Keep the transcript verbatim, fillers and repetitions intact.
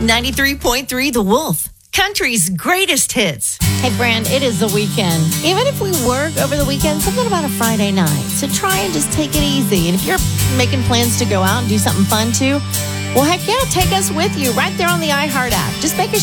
ninety-three point three The Wolf, country's greatest hits. Hey, Brand, it is the weekend. Even if we work over the weekend, something about a Friday night. So try and just take it easy. And if you're making plans to go out and do something fun too, well, heck yeah, take us with you right there on the iHeart app. Just make a